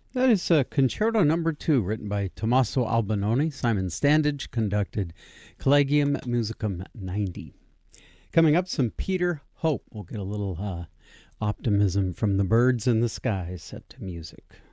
That is Concerto Number 2, written by Tommaso Albinoni. Simon Standage conducted Collegium Musicum 90. Coming up, some Peter Hope. We'll get a little optimism from the birds in the sky set to music.